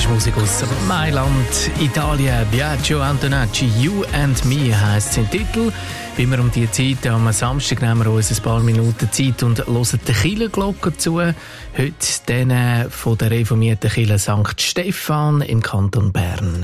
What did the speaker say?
ist Musik aus Mailand, Italien. Biagio Antonacci, You and Me heisst sein Titel. Wie wir um diese Zeit am Samstag nehmen wir uns ein paar Minuten Zeit und hören die Kirchenglocke zu. Heute denen von der reformierten Kirche St. Stephan im Kanton Bern.